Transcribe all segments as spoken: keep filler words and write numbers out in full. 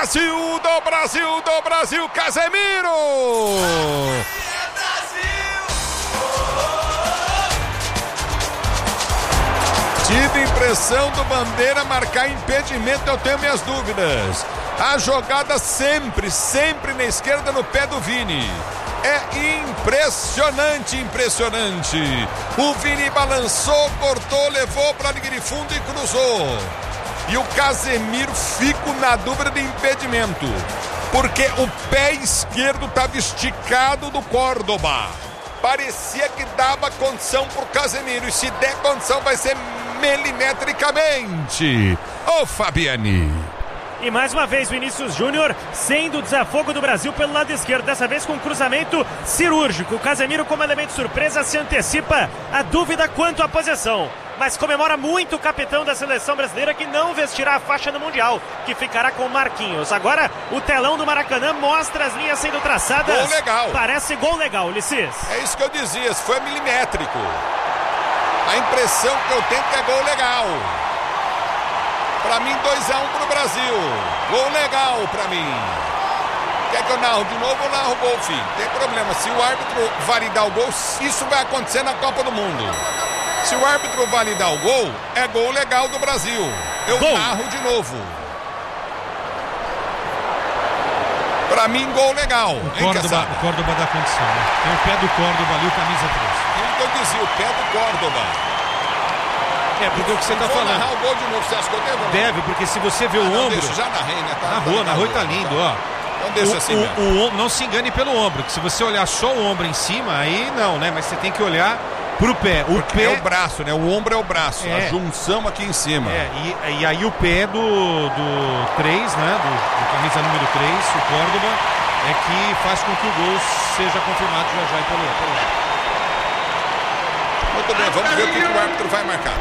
Brasil, do Brasil, do Brasil, Casemiro! Tive impressão do Bandeira marcar impedimento, eu tenho minhas dúvidas. A jogada sempre, sempre na esquerda no pé do Vini. É impressionante, impressionante. O Vini balançou, cortou, levou para a linha de fundo e cruzou. E o Casemiro fica na dúvida de impedimento, porque o pé esquerdo estava esticado do Córdoba. Parecia que dava condição pro Casemiro, e se der condição vai ser milimetricamente. Ô Fabiani. E mais uma vez Vinícius Júnior sendo o desafogo do Brasil pelo lado esquerdo, dessa vez com um cruzamento cirúrgico. O Casemiro, como elemento surpresa, se antecipa a dúvida quanto à posição, mas comemora muito o capitão da seleção brasileira, que não vestirá a faixa no Mundial, que ficará com Marquinhos. Agora o telão do Maracanã mostra as linhas sendo traçadas. Gol legal. Parece gol legal, Ulisses. É isso que eu dizia, foi milimétrico. A impressão que eu tenho é que é gol legal. Pra mim, dois a um pro Brasil. Gol legal pra mim. Quer que eu narro de novo ou narro o gol, filho? Tem problema. Se o árbitro validar o gol, isso vai acontecer na Copa do Mundo. Se o árbitro validar o gol, é gol legal do Brasil. Eu gol. narro de novo. Pra mim, gol legal. O Córdoba, o Córdoba dá condição, né? Tem o pé do Córdoba ali, o camisa três. Aquilo que eu dizia, o pé do Córdoba. É, porque o que você tá falando. Narrar o gol de novo, você acha que eu devo? Deve, porque se você vê ah, o não, ombro. Deixa, já narrei, né? Tá, narrou, tá, narrou e tá lindo, ó. Então deixa o, assim o, mesmo. O, não se engane pelo ombro, que se você olhar só o ombro em cima, aí não, né? Mas você tem que olhar pro pé. O porque pé é o braço, né? O ombro é o braço, é. a junção aqui em cima. É, e, e aí o pé do, do três, né? Do, do camisa número três, o Córdoba, é que faz com que o gol seja confirmado já já e pelo outro. Muito bem, vamos ver o que, que o árbitro vai marcar.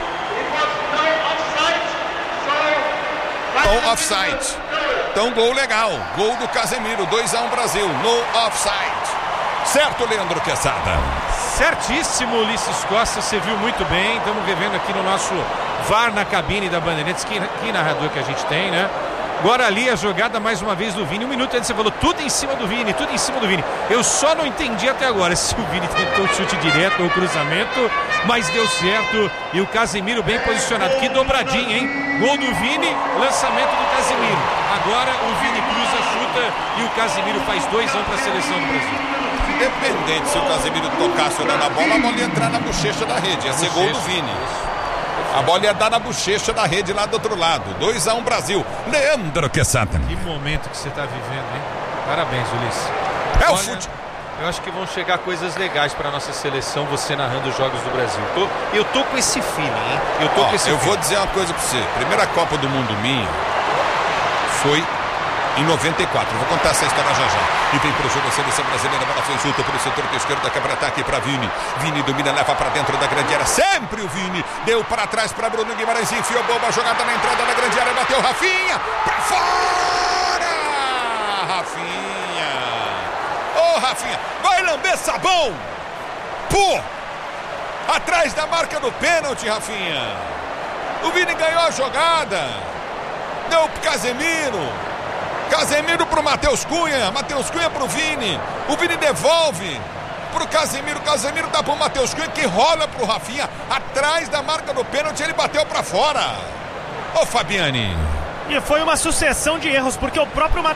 No offside. Então gol legal, gol do Casemiro, dois a um Brasil, no offside. Certo, Leandro Quesada? Certíssimo, Ulisses Costa, você viu muito bem. Estamos revendo aqui no nosso V A R na cabine da Bandeirantes, que, que narrador que a gente tem, né? Agora ali a jogada mais uma vez do Vini. Um minuto antes você falou tudo em cima do Vini, tudo em cima do Vini. Eu só não entendi até agora se o Vini tentou o chute direto ou cruzamento, mas deu certo. E o Casemiro bem posicionado. Que dobradinha, hein? Gol do Vini, lançamento do Casemiro. Agora o Vini cruza, chuta e o Casemiro faz dois a um para a seleção do Brasil. Independente se o Casemiro tocasse ou não na bola, a bola ia entrar na bochecha da rede. Ia ser gol do Vini. A bola ia dar na bochecha da rede lá do outro lado. dois a um Brasil. Leandro Quesada. Que momento que você está vivendo, hein? Parabéns, Ulisses. É Olha, o fute... Eu acho que vão chegar coisas legais para nossa seleção, você narrando os jogos do Brasil. Tô, eu tô com esse feeling, hein? Eu tô Ó, com esse eu feeling. vou dizer uma coisa para você. Primeira Copa do Mundo minha foi em noventa e quatro. Vou contar essa história já já. E vem pro jogo a seleção brasileira. Bola foi solta pelo setor esquerdo. Daqui para ataque para Vini. Vini domina, leva para dentro da grande área. Sempre o Vini. Deu para trás para Bruno Guimarães. Enfiou boa jogada na entrada da grande área. Bateu Rafinha. Para fora! Rafinha. Ô, oh, Rafinha. Vai lamber sabão. Pô! Atrás da marca do pênalti, Rafinha. O Vini ganhou a jogada. Deu pro Casemiro. Casemiro pro Matheus Cunha, Matheus Cunha pro Vini, o Vini devolve pro Casemiro, Casemiro dá pro Matheus Cunha, que rola pro Rafinha, atrás da marca do pênalti, ele bateu pra fora. Ô Fabiani. E foi uma sucessão de erros, porque o próprio